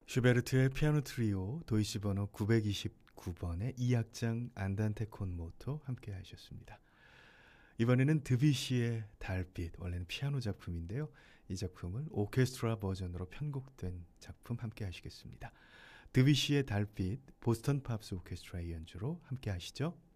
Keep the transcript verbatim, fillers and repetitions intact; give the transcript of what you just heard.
슈베르트의 피아노 트리오 도이치 번호 구백이십구 번의 이 악장 안단테 콘 모토 함께 하셨습니다. 이번에는 드뷔시의 달빛, 원래는 피아노 작품인데요. 이 작품을 오케스트라 버전으로 편곡된 작품 함께 하시겠습니다. 드뷔시의 달빛, 보스턴 팝스 오케스트라의 연주로 함께 하시죠.